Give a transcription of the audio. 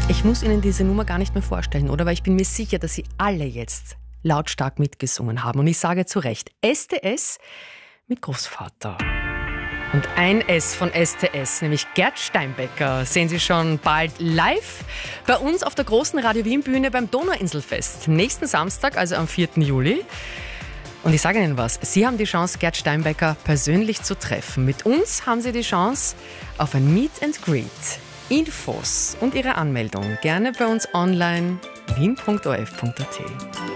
Ich muss Ihnen diese Nummer gar nicht mehr vorstellen, oder? Weil ich bin mir sicher, dass Sie alle jetzt lautstark mitgesungen haben. Und ich sage zu Recht, STS mit Großvater. Und ein S von STS, nämlich Gerd Steinbecker, sehen Sie schon bald live bei uns auf der großen Radio Wien Bühne beim Donauinselfest. Nächsten Samstag, also am 4. Juli. Und ich sage Ihnen was, Sie haben die Chance, Gerd Steinbecker persönlich zu treffen. Mit uns haben Sie die Chance auf ein Meet and Greet. Infos und Ihre Anmeldung gerne bei uns online wien.orf.at.